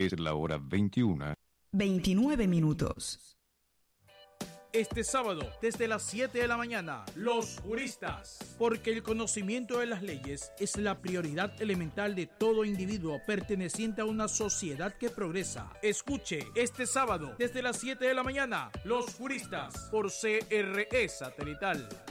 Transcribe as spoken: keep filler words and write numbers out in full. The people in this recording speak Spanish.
Es la hora veintiuna. veintinueve minutos. Este sábado, desde las siete de la mañana, Los Juristas. Porque el conocimiento de las leyes es la prioridad elemental de todo individuo perteneciente a una sociedad que progresa. Escuche este sábado, desde las siete de la mañana, Los Juristas, por C R E Satelital.